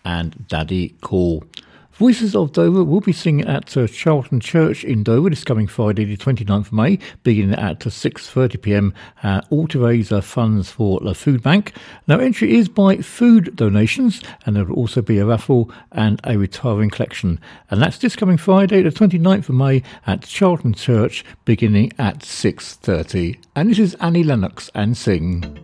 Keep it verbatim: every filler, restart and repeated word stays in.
and Daddy Cool. Voices of Dover will be singing at uh, Charlton Church in Dover this coming Friday, the twenty-ninth of May, beginning at uh, six thirty p m, uh, all to raise uh, funds for the food bank. Now, entry is by food donations, and there will also be a raffle and a retiring collection. And that's this coming Friday, the twenty-ninth of May, at Charlton Church, beginning at six thirty. And this is Annie Lennox and Sing.